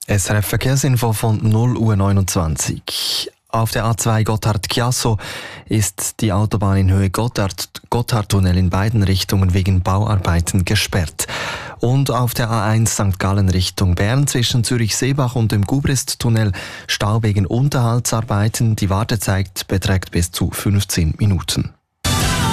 SRF Verkehrsinfo von 0:29 Uhr. Auf der A2 Gotthard-Chiasso ist die Autobahn in Höhe Gotthardtunnel in beiden Richtungen wegen Bauarbeiten gesperrt. Und auf der A1 St. Gallen Richtung Bern zwischen Zürich-Seebach und dem Gubrist-Tunnel Stau wegen Unterhaltsarbeiten. Die Wartezeit beträgt bis zu 15 Minuten.